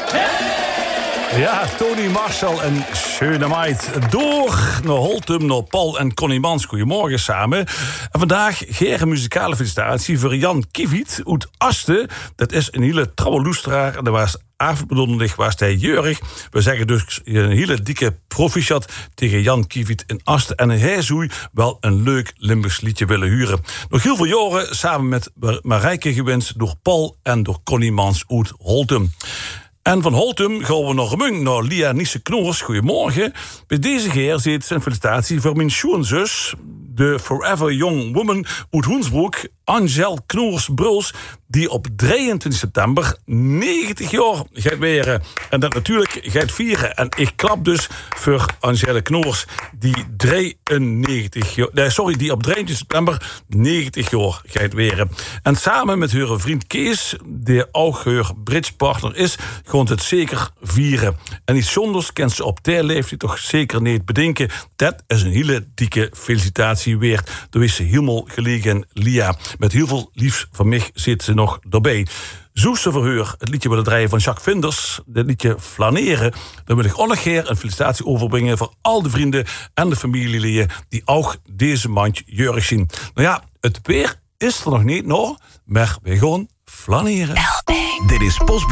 Ja, Tony Marshall en Schöne Meid. Door naar Holtum, naar Paul en Connie Mans. Goedemorgen samen. En vandaag geen muzikale felicitatie voor Jan Kieviet uit Asten. Dat is een hele trouwe loesteraar. En dat was avondbedondig, was hij jeurig. We zeggen dus een hele dikke proficiat tegen Jan Kieviet in Asten. En hij zou wel een leuk Limburgs liedje willen huren. Nog heel veel jaren samen met Marijke gewenst door Paul en door Connie Mans uit Holtum. En van Holtum gaan we naar Remung, naar Lia Nisse Knoors. Goedemorgen. Bij deze keer zit een felicitatie voor mijn schoonzus, de Forever Young Woman uit Hoensbroek, Angel Knoors-Bruls, die op 23 september 90 jaar gaat weren. En dat natuurlijk gaat vieren. En ik klap dus voor Angela Knoors, die die op 23 september 90 jaar gaat weren. En samen met haar vriend Kees, die ook haar bridgepartner is, gaan ze het zeker vieren. En iets zonders kent ze op die leeftijd toch zeker niet bedenken. Dat is een hele dikke felicitatie weert. Daar is ze helemaal gelegen, Lia. Met heel veel liefs van mij zit ze nog erbij. Zoeste verheur, het liedje willen draaien van Jacques Vinders, het liedje Flaneren. Dan wil ik ook nog een keer een felicitatie overbrengen voor al de vrienden en de familieleden die ook deze maand jeurig zien. Nou ja, het weer is er nog niet, maar we gaan flaneren. Dit is Post